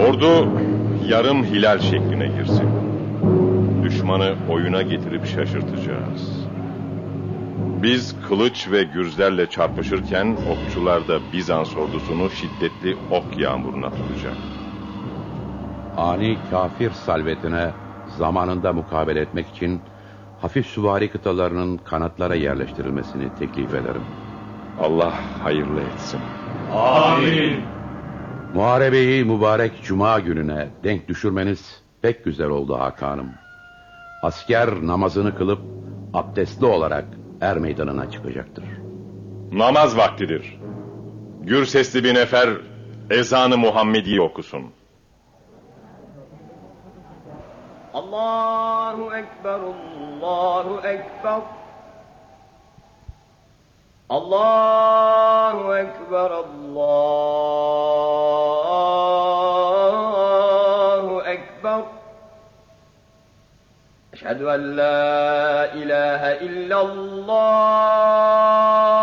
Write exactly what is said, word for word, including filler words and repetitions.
Ordu yarım hilal şekline girsin. Düşmanı oyuna getirip şaşırtacağız. Biz kılıç ve gürzlerle çarpışırken okçular da Bizans ordusunu şiddetli ok yağmuruna tutacak. Ani kafir salvetine zamanında mukabele etmek için hafif süvari kıtalarının kanatlara yerleştirilmesini teklif ederim. Allah hayırlı etsin. Amin. Muharebeyi mübarek cuma gününe denk düşürmeniz pek güzel oldu Hakan'ım. Asker namazını kılıp abdestli olarak er meydanına çıkacaktır. Namaz vaktidir. Gür sesli bir nefer ezanı Muhammedi okusun. Allahu Ekber, Allahu Ekber. Allahu Ekber, Allahu Ekber. Eşhedü en la ilahe illallah.